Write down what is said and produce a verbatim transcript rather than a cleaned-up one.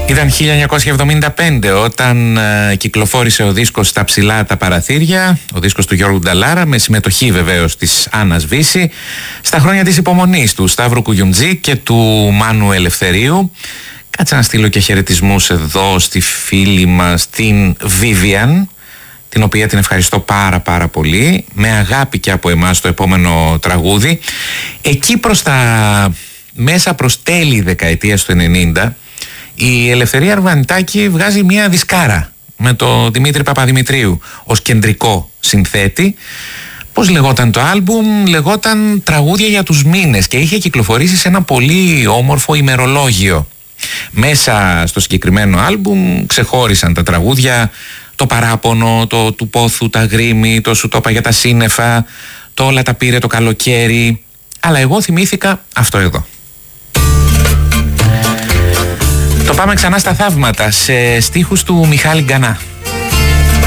Ήταν χίλια εννιακόσια εβδομήντα πέντε όταν uh, κυκλοφόρησε ο δίσκος «Στα ψηλά τα παραθύρια», ο δίσκος του Γιώργου Νταλάρα, με συμμετοχή βεβαίως της Άννας Βύση, στα χρόνια της υπομονής του Σταύρου Κουγιουμτζή και του Μάνου Ελευθερίου. Κάτσε να στείλω και χαιρετισμούς εδώ στη φίλη μας την Vivian, την οποία την ευχαριστώ πάρα πάρα πολύ, με αγάπη και από εμάς το επόμενο τραγούδι. Εκεί προς τα μέσα προς τέλη δεκαετίας του ενενήντα, η Ελευθερία Αρβανιτάκη βγάζει μια δισκάρα με τον Δημήτρη Παπαδημητρίου ως κεντρικό συνθέτη. Πώς λεγόταν το άλμπουμ? Λεγόταν «Τραγούδια για τους μήνες» και είχε κυκλοφορήσει σε ένα πολύ όμορφο ημερολόγιο. Μέσα στο συγκεκριμένο άλμπουμ ξεχώρισαν τα τραγούδια «Το παράπονο», το «Του πόθου τα γρήμη», το «Σου το είπα για τα σύννεφα», το «Όλα τα πήρε το καλοκαίρι». Αλλά εγώ θυμήθηκα αυτό εδώ. Το πάμε ξανά στα θαύματα, σε στίχους του Μιχάλη Γκανά.